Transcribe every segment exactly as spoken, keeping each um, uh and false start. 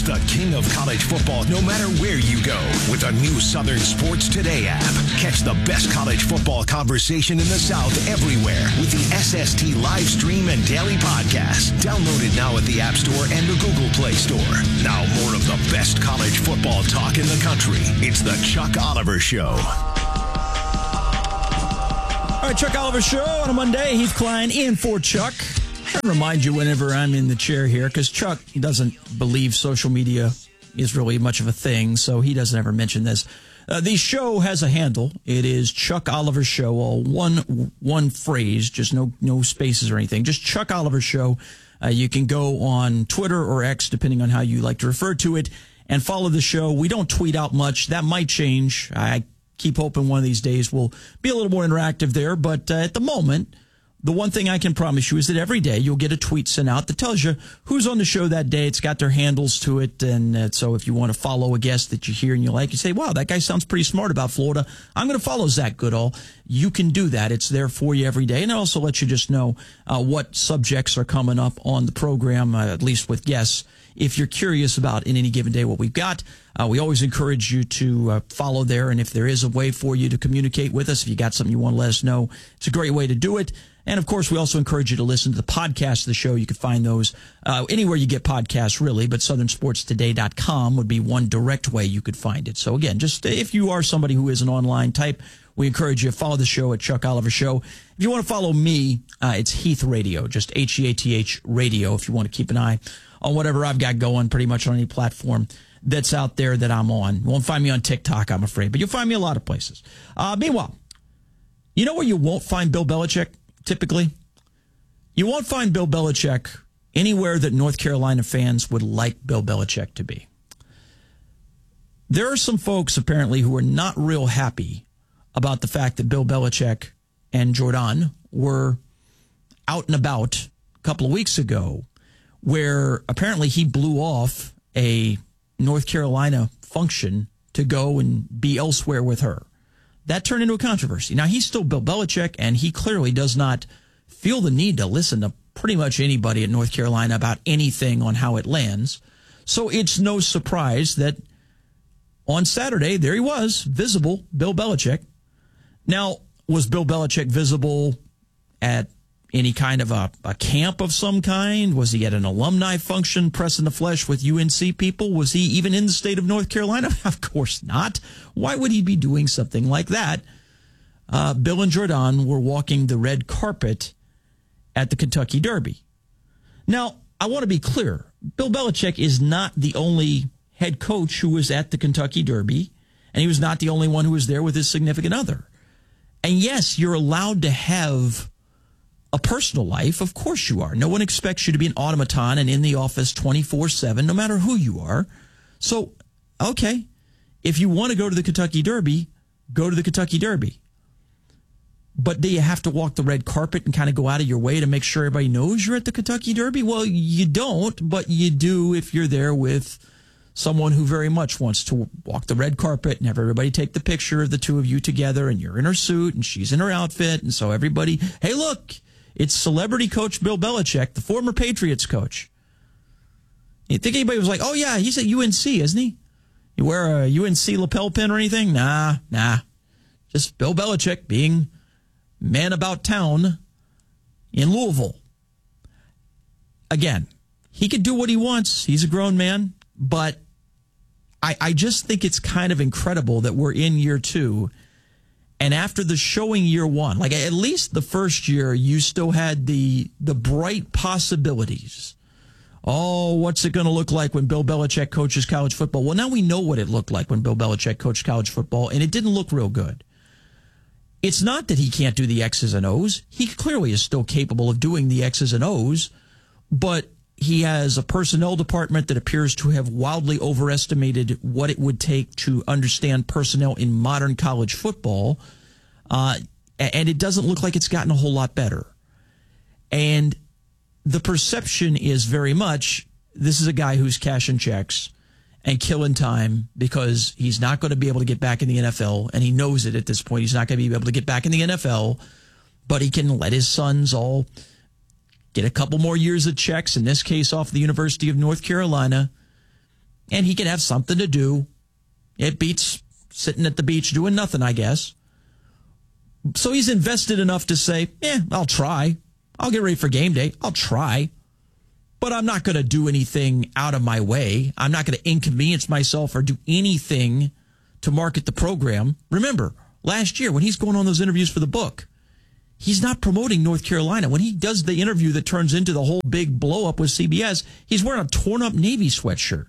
the king of college football no matter where you go with the new Southern Sports Today app. Catch the best college football conversation in the South everywhere with the S S T live stream and daily podcast. Download it now at the App Store and the Google Play Store. Now more of the best college football talk in the country. It's the Chuck Oliver Show. All right, Chuck Oliver Show on a Monday. Heath Klein in for Chuck. I remind you whenever I'm in the chair here, because Chuck doesn't believe social media is really much of a thing, so he doesn't ever mention this. Uh, the show has a handle. It is Chuck Oliver Show, all one one phrase, just no no spaces or anything. Just Chuck Oliver Show. Uh, you can go on Twitter or X, depending on how you like to refer to it, and follow the show. We don't tweet out much. That might change. I keep hoping one of these days we'll be a little more interactive there, but uh, at the moment, the one thing I can promise you is that every day you'll get a tweet sent out that tells you who's on the show that day. It's got their handles to it. And uh, so if you want to follow a guest that you hear and you like, you say, wow, that guy sounds pretty smart about Florida. I'm going to follow Zach Goodall. You can do that. It's there for you every day. And it also lets you just know uh, what subjects are coming up on the program, uh, at least with guests. If you're curious about in any given day what we've got, uh, we always encourage you to uh, follow there. And if there is a way for you to communicate with us, if you got something you want to let us know, it's a great way to do it. And, of course, we also encourage you to listen to the podcast of the show. You can find those uh, anywhere you get podcasts, really, but southern sports today dot com would be one direct way you could find it. So, again, just if you are somebody who is an online type, we encourage you to follow the show at Chuck Oliver Show. If you want to follow me, uh, it's Heath Radio, just H E A T H Radio, if you want to keep an eye on whatever I've got going pretty much on any platform that's out there that I'm on. You won't find me on TikTok, I'm afraid, but you'll find me a lot of places. Uh, meanwhile, you know where you won't find Bill Belichick? Typically, you won't find Bill Belichick anywhere that North Carolina fans would like Bill Belichick to be. There are some folks, apparently, who are not real happy about the fact that Bill Belichick and Jordan were out and about a couple of weeks ago, where apparently he blew off a North Carolina function to go and be elsewhere with her. That turned into a controversy. Now, he's still Bill Belichick, and he clearly does not feel the need to listen to pretty much anybody at North Carolina about anything on how it lands. So it's no surprise that on Saturday, there he was, visible, Bill Belichick. Now, was Bill Belichick visible at any kind of a, a camp of some kind? Was he at an alumni function pressing the flesh with U N C people? Was he even in the state of North Carolina? Of course not. Why would he be doing something like that? Uh, Bill and Jordan were walking the red carpet at the Kentucky Derby. Now, I want to be clear. Bill Belichick is not the only head coach who was at the Kentucky Derby, and he was not the only one who was there with his significant other. And yes, you're allowed to have a personal life. Of course you are. No one expects you to be an automaton and in the office twenty-four seven, no matter who you are. So, okay, if you want to go to the Kentucky Derby, go to the Kentucky Derby. But do you have to walk the red carpet and kind of go out of your way to make sure everybody knows you're at the Kentucky Derby? Well, you don't, but you do if you're there with someone who very much wants to walk the red carpet and have everybody take the picture of the two of you together, and you're in her suit and she's in her outfit. And so everybody, hey, look, it's celebrity coach Bill Belichick, the former Patriots coach. You think anybody was like, oh, yeah, he's at U N C, isn't he? You wear a U N C lapel pin or anything? Nah, nah. Just Bill Belichick being man about town in Louisville. Again, he could do what he wants. He's a grown man. But I, I just think it's kind of incredible that we're in year two. And after the showing year one, like at least the first year, you still had the the bright possibilities. Oh, what's it going to look like when Bill Belichick coaches college football? Well, now we know what it looked like when Bill Belichick coached college football, and it didn't look real good. It's not that he can't do the X's and O's. He clearly is still capable of doing the X's and O's, but he has a personnel department that appears to have wildly overestimated what it would take to understand personnel in modern college football, uh, and it doesn't look like it's gotten a whole lot better. And the perception is very much this is a guy who's cashing checks and killing time because he's not going to be able to get back in the N F L, and he knows it at this point. He's not going to be able to get back in the N F L, but he can let his sons all get a couple more years of checks, in this case off the University of North Carolina, and he can have something to do. It beats sitting at the beach doing nothing, I guess. So he's invested enough to say, yeah, I'll try. I'll get ready for game day. I'll try. But I'm not going to do anything out of my way. I'm not going to inconvenience myself or do anything to market the program. Remember, last year when he's going on those interviews for the book, he's not promoting North Carolina. When he does the interview that turns into the whole big blow up with C B S, he's wearing a torn up Navy sweatshirt.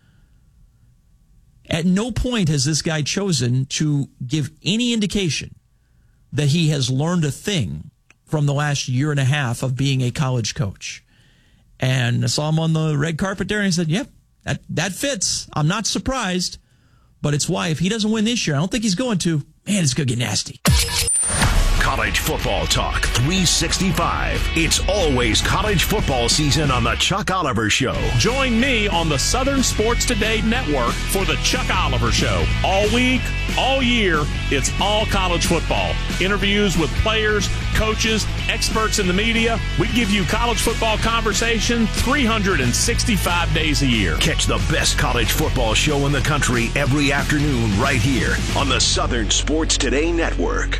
At no point has this guy chosen to give any indication that he has learned a thing from the last year and a half of being a college coach. And I saw him on the red carpet there, and he said, yep, that, that fits. I'm not surprised, but it's why if he doesn't win this year, I don't think he's going to, man, it's going to get nasty. College football talk three sixty-five. It's always college football season on the Chuck Oliver Show. Join me on the Southern Sports Today Network for the Chuck Oliver Show. All week, all year, it's all college football. Interviews with players, coaches, experts in the media. We give you college football conversation three hundred sixty-five days a year. Catch the best college football show in the country every afternoon right here on the Southern Sports Today Network.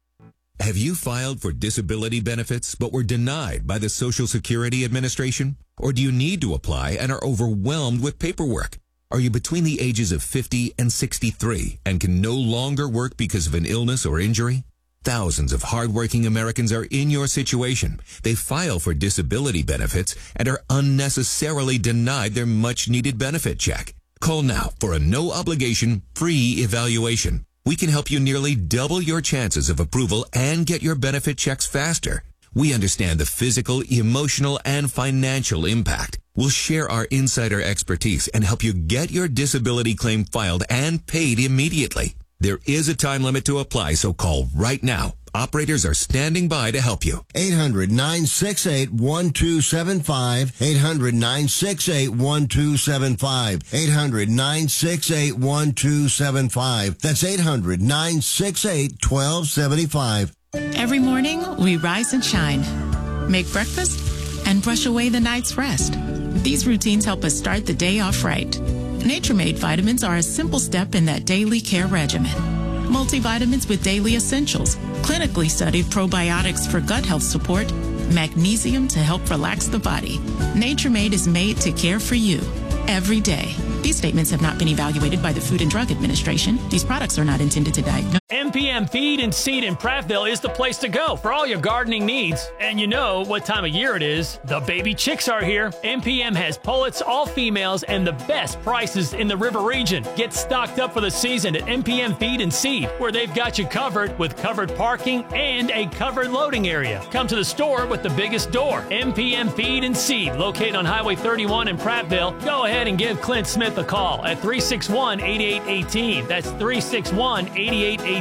Have you filed for disability benefits but were denied by the Social Security Administration? Or do you need to apply and are overwhelmed with paperwork? Are you between the ages of fifty and sixty-three and can no longer work because of an illness or injury? Thousands of hardworking Americans are in your situation. They file for disability benefits and are unnecessarily denied their much-needed benefit check. Call now for a no-obligation, free evaluation. We can help you nearly double your chances of approval and get your benefit checks faster. We understand the physical, emotional, and financial impact. We'll share our insider expertise and help you get your disability claim filed and paid immediately. There is a time limit to apply, so call right now. Operators are standing by to help you. eight hundred, nine six eight, one two seven five. eight hundred, nine six eight, one two seven five. eight hundred, nine six eight, one two seven five. That's eight hundred, nine six eight, one two seven five. Every morning, we rise and shine, make breakfast, and brush away the night's rest. These routines help us start the day off right. Nature-Made vitamins are a simple step in that daily care regimen. Multivitamins with daily essentials, clinically studied probiotics for gut health support, magnesium to help relax the body. Nature-Made is made to care for you every day. These statements have not been evaluated by the Food and Drug Administration. These products are not intended to diagnose. M P M Feed and Seed in Prattville is the place to go for all your gardening needs. And you know what time of year it is. The baby chicks are here. M P M has pullets, all females, and the best prices in the river region. Get stocked up for the season at M P M Feed and Seed, where they've got you covered with covered parking and a covered loading area. Come to the store with the biggest door. M P M Feed and Seed, located on Highway thirty-one in Prattville. Go ahead and give Clint Smith a call at three six one, eight eight one eight. That's three six one, eight eight one eight.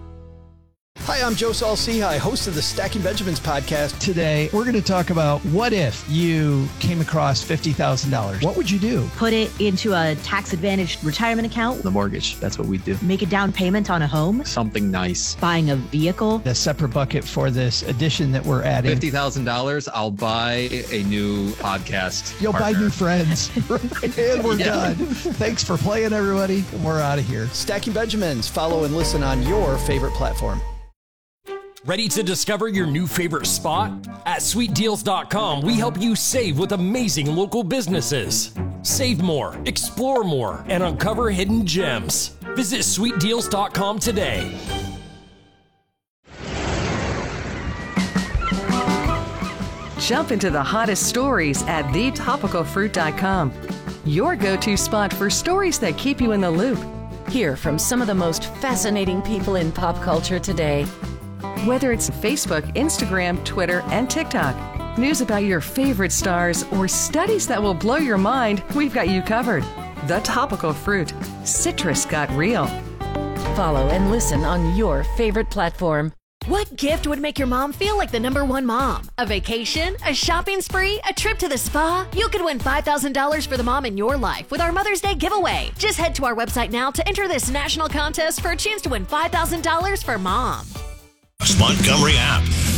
Hi, I'm Joe Saul-Sehy, host of the Stacking Benjamins podcast. Today, we're going to talk about what if you came across fifty thousand dollars? What would you do? Put it into a tax-advantaged retirement account. The mortgage, that's what we do. Make a down payment on a home. Something nice. Buying a vehicle. A separate bucket for this addition that we're adding. fifty thousand dollars, I'll buy a new podcast You'll partner. buy new friends. And we're Yeah. done. Thanks for playing, everybody. And we're out of here. Stacking Benjamins. Follow and listen on your favorite platform. Ready to discover your new favorite spot? At sweet deals dot com, we help you save with amazing local businesses. Save more, explore more, and uncover hidden gems. Visit sweet deals dot com today. Jump into the hottest stories at the topical fruit dot com. Your go-to spot for stories that keep you in the loop. Hear from some of the most fascinating people in pop culture today. Whether it's Facebook, Instagram, Twitter, and TikTok, news about your favorite stars, or studies that will blow your mind, we've got you covered. The Topical Fruit. Citrus got real. Follow and listen on your favorite platform. What gift would make your mom feel like the number one mom? A vacation? A shopping spree? A trip to the spa? You could win five thousand dollars for the mom in your life with our Mother's Day giveaway. Just head to our website now to enter this national contest for a chance to win five thousand dollars for mom. Montgomery app.